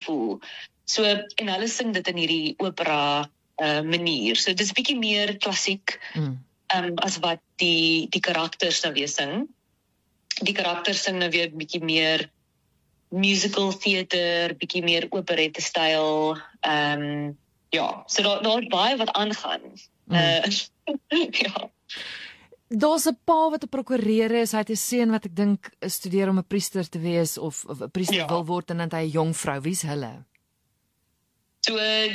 voel. So, en hulle sing dit in hierdie opera manier. So dis 'n bietjie meer klassiek as wat die karakters nou weer sing. Die karakters sing nou weer 'n bietjie meer musical theater, bietjie meer operette styl. Ja, so daar's baie wat aangaan. Ja. Daar's 'n pa wat 'n prokureur is, hy het 'n seun wat ek dink studeer om 'n priester te wees of 'n priester wil word en dan hy 'n jong vrou. Wie's hulle? So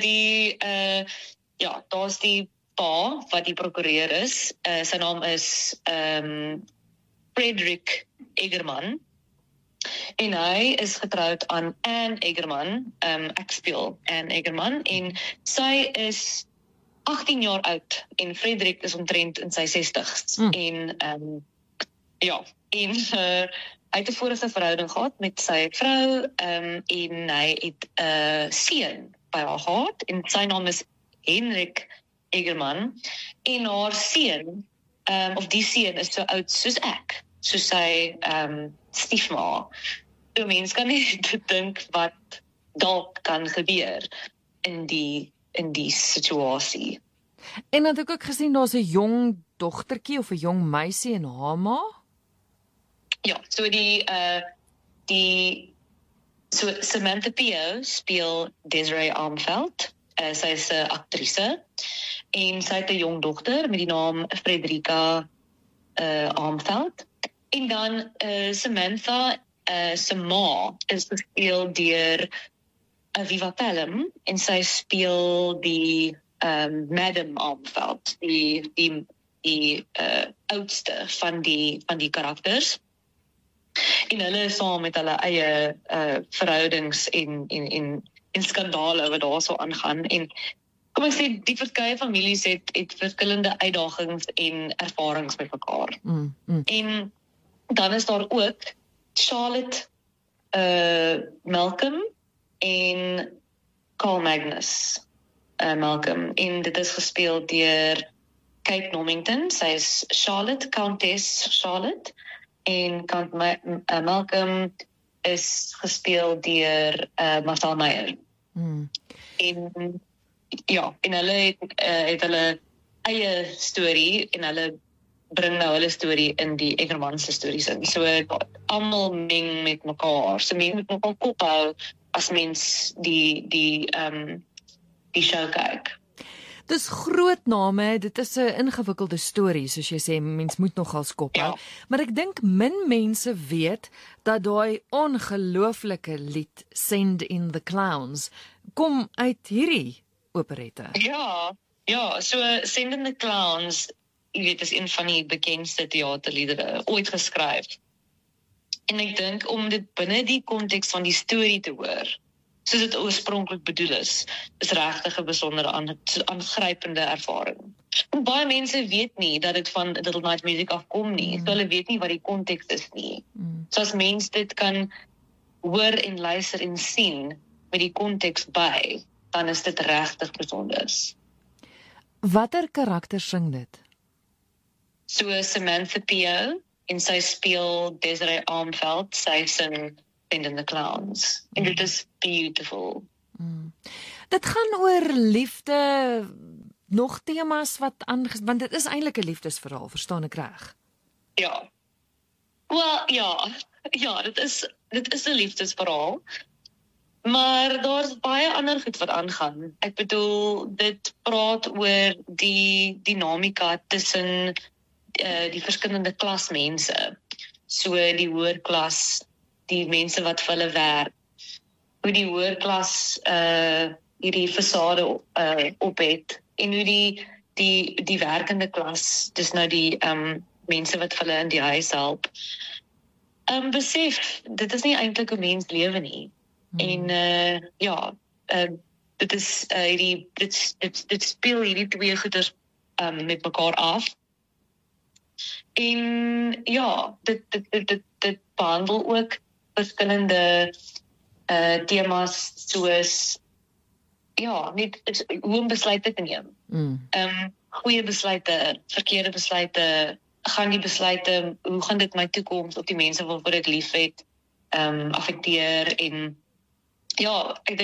daar's die pa wat die prokureur is. Sy naam is Frederick Egerman. En hy is getroud aan Anne Egerman. Ek speel Anne Egerman en sy is 18 jaar oud en Frederik is omtrent in sy 60s. En hy het 'n vorige verhouding gehad met sy vrou en hy het 'n seun by haar gehad en sy naam is Henrik Egerman en haar seun of die seun is so oud soos ek, soos sy stiefma. So mens kan nie dink wat dalk kan gebeur in die situasie. En dan het ek ook gesien daar's 'n jong dogtertjie of 'n jong meisie en haar ma. Ja, so so Samantha Pio speel Desiree Armveld. Sy is 'n aktrise en sy het 'n jong dogter met die naam Frederika Armveld. En dan Samantha se ma is gespeel deur Aviva Pelham en sy speel die Madam Armveld, die oudste van die karakters. En hulle is saam met hulle eie verhoudings en skandale wat daar so aangaan. En kom ek sê, die verskeie families het verskillende uitdagings en ervarings met mekaar. En dan is daar ook Charlotte Malcolm en Carl Magnus Malcolm. En dit is gespeel deur Kate Normington. Sy is Charlotte, Countess Charlotte. En Count Malcolm is gespeel deur Marcel Meyer. En hulle het hulle eie storie en hulle bring nou hulle storie in die Egerman se stories in. So almal meng met mekaar. So mens moet nogal kop hou as mens die show kyk. Dis groot name, dit is 'n ingewikkelde storie, soos jy sê, mens moet nogal skop hou. Maar ek dink min mense weet dat daai ongelooflike lied Send in the Clowns kom uit hierdie operette. Ja, so Send in the Clowns, jy weet, is een van die bekendste theaterliedere ooit geskryf. En ek dink om dit binne die konteks van die storie te hoor, soos dit oorspronklik bedoel is regtig 'n besondere aangrypende ervaring. En baie mense weet nie dat dit van Little Night Music afkom nie, so hulle weet nie wat die konteks is nie. So as mens dit kan hoor en luister en sien met die konteks by, dan is dit regtig besonder. Watter karakter sing dit? So Samantha Pio, en sy speel Desiree Armveld, sy sing Send in the Clowns. En dit is beautiful. Dit gaan oor liefde, nog temas wat want dit is eintlik 'n liefdesverhaal, verstaan ek reg? Ja. Wel, ja, dit is 'n liefdesverhaal. Maar daar's baie ander goed wat aangaan. Ek bedoel, dit praat oor die dinamika tussen die verskillende klasmense. So die hoër klas, die mense wat vir hulle werk, hoe die hoër klas hierdie fasade op het, en hoe die werkende klas, dis nou die mense wat vir hulle in die huis help, besef, dit is nie eintlik 'n mens lewe nie. En dit is dit speel hierdie twee goeders met mekaar af. En ja, dit behandel ook verskillende temas soos net hoe om besluite te neem. Goeie besluite, verkeerde besluite, gaan die besluite, hoe gaan dit my toekoms of die mense waarvoor ek liefhet affekteer, en ja, ek